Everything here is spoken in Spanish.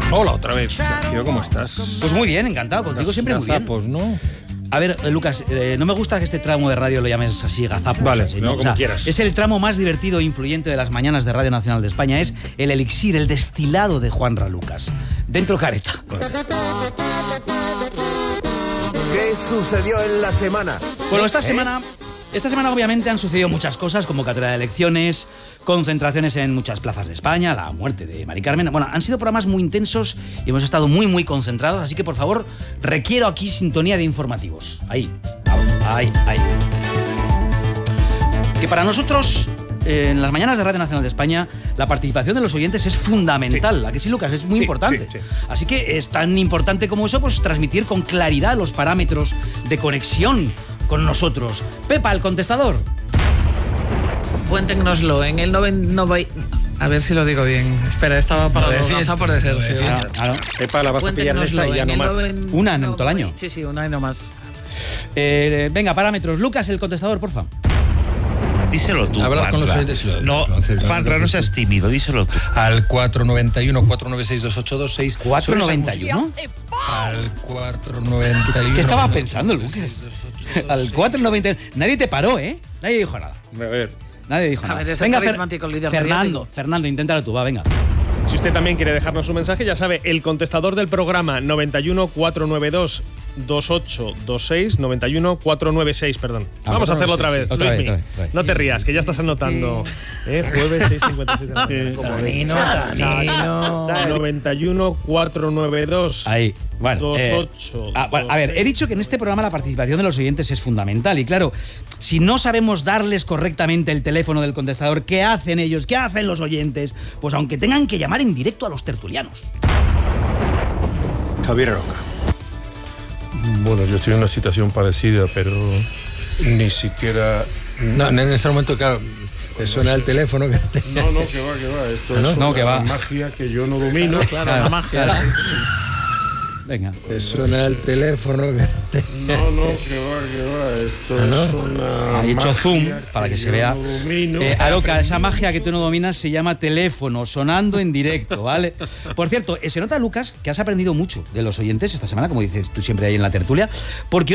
Hola otra vez, Sergio, ¿cómo estás? Pues muy bien, encantado, contigo siempre muy bien. Gazapos, ¿no? A ver, Lucas, no me gusta que este tramo de radio lo llames así, gazapos. Vale, así, no, como quieras. Es el tramo más divertido e influyente de las mañanas de Radio Nacional de España. Es el elixir, el destilado de Juanra Lucas. Dentro careta. ¿Qué sucedió en la semana? Bueno, esta semana obviamente han sucedido muchas cosas, convocatoria de elecciones, concentraciones en muchas plazas de España, la muerte de Mari Carmen. Bueno, han sido programas muy intensos y hemos estado muy concentrados, así que por favor, requiero aquí sintonía de informativos. Ahí. Que para nosotros, en las mañanas de Radio Nacional de España, la participación de los oyentes es fundamental. Sí. ¿A que sí, Lucas? Es muy importante. Sí. Así que es tan importante como eso, pues transmitir con claridad los parámetros de conexión con nosotros. Pepa, el contestador. Cuéntenoslo en el a ver si lo digo bien. Espera, estaba para los por de Sergio. Claro. Pepa, la vas a pillar en esta y ya no más. Una en todo el año. Sí, una y no más. Venga, parámetros. Lucas, el contestador, porfa. Díselo tú, Habla con los oyentes. No, Juanra, no seas tímido, díselo tú. Al 491-496-2826. 491. Al 491. ¿Qué estabas pensando, Lucas? Al 491. Nadie te paró, ¿eh? Nadie dijo nada. A ver. Nadie dijo nada. A ver, es venga, carismático, líder Fernando, inténtalo tú, va, venga. Si usted también quiere dejarnos un mensaje, ya sabe, el contestador del programa 91-492-2826, 91-496, perdón. Vamos a hacerlo otra vez, Luismi. No te rías, que ya estás anotando. Jueves 6:56 de la mañana. 91-492. Ahí. Bueno, 28. Bueno, a ver, he dicho que en este programa la participación de los oyentes es fundamental. Y claro, si no sabemos darles correctamente el teléfono del contestador, ¿qué hacen ellos? ¿Qué hacen los oyentes? Pues aunque tengan que llamar en directo a los tertulianos. Javier Roca. Bueno, yo estoy en una situación parecida, pero ni siquiera... No, en este momento, claro, te suena el teléfono. No, que va. Esto es una magia que yo no domino. Claro, la magia. Venga. Te suena el teléfono. No, que va. Esto es una he hecho zoom para que se vea. No Aroca, esa magia que tú no dominas se llama teléfono, sonando en directo, ¿vale? Por cierto, se nota, Lucas, que has aprendido mucho de los oyentes esta semana, como dices tú siempre ahí en la tertulia, porque